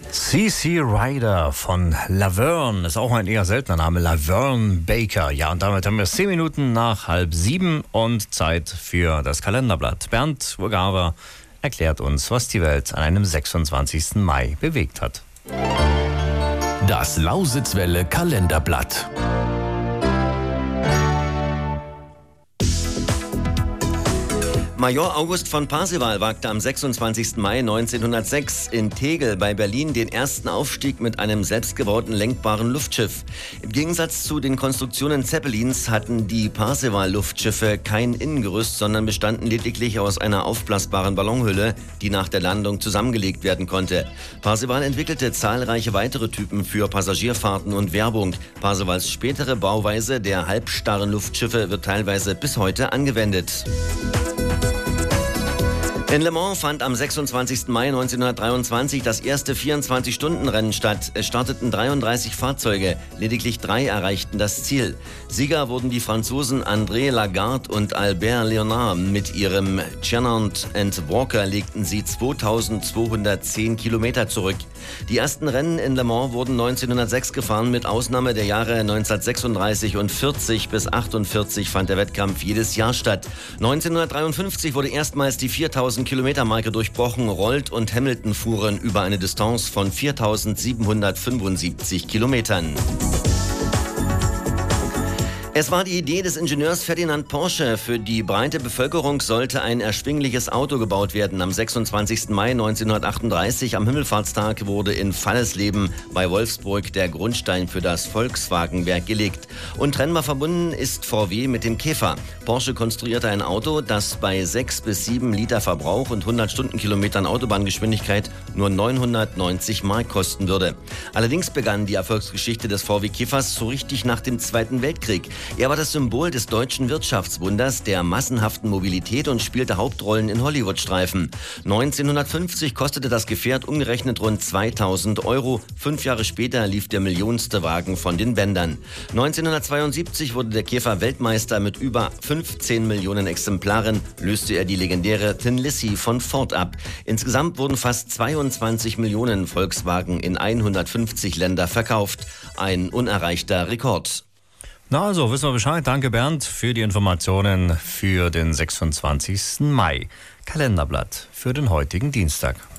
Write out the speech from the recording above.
CC Rider von Laverne, ist auch ein eher seltener Name, Laverne Baker. Ja, und damit haben wir 10 Minuten nach 6:30 und Zeit für das Kalenderblatt. Bernd Urgawa erklärt uns, was die Welt an einem 26. Mai bewegt hat. Das Lausitzwelle Kalenderblatt. Major August von Parzival wagte am 26. Mai 1906 in Tegel bei Berlin den ersten Aufstieg mit einem selbstgebauten lenkbaren Luftschiff. Im Gegensatz zu den Konstruktionen Zeppelins hatten die Parzival-Luftschiffe kein Innengerüst, sondern bestanden lediglich aus einer aufblasbaren Ballonhülle, die nach der Landung zusammengelegt werden konnte. Parzival entwickelte zahlreiche weitere Typen für Passagierfahrten und Werbung. Parzivals spätere Bauweise der halbstarren Luftschiffe wird teilweise bis heute angewendet. In Le Mans fand am 26. Mai 1923 das erste 24-Stunden-Rennen statt. Es starteten 33 Fahrzeuge, lediglich 3 erreichten das Ziel. Sieger wurden die Franzosen André Lagarde und Albert Léonard. Mit ihrem Gernot & Walker legten sie 2210 Kilometer zurück. Die ersten Rennen in Le Mans wurden 1906 gefahren, mit Ausnahme der Jahre 1936 und 40 bis 48 fand der Wettkampf jedes Jahr statt. 1953 wurde erstmals die 4000-Kilometer-Marke durchbrochen. Rollt und Hamilton fuhren über eine Distanz von 4775 Kilometern. Es war die Idee des Ingenieurs Ferdinand Porsche. Für die breite Bevölkerung sollte ein erschwingliches Auto gebaut werden. Am 26. Mai 1938, am Himmelfahrtstag, wurde in Fallesleben bei Wolfsburg der Grundstein für das Volkswagenwerk gelegt. Untrennbar verbunden ist VW mit dem Käfer. Porsche konstruierte ein Auto, das bei 6 bis 7 Liter Verbrauch und 100 Stundenkilometern Autobahngeschwindigkeit nur 990 Mark kosten würde. Allerdings begann die Erfolgsgeschichte des VW Käfers so richtig nach dem Zweiten Weltkrieg. Er war das Symbol des deutschen Wirtschaftswunders, der massenhaften Mobilität und spielte Hauptrollen in Hollywood-Streifen. 1950 kostete das Gefährt umgerechnet rund 2000 Euro. 5 Jahre später lief der millionste Wagen von den Bändern. 1972 wurde der Käfer Weltmeister. Mit über 15 Millionen Exemplaren löste er die legendäre Thin Lizzy von Ford ab. Insgesamt wurden fast 22 Millionen Volkswagen in 150 Länder verkauft. Ein unerreichter Rekord. Na also, wissen wir Bescheid. Danke Bernd für die Informationen für den 26. Mai. Kalenderblatt für den heutigen Dienstag.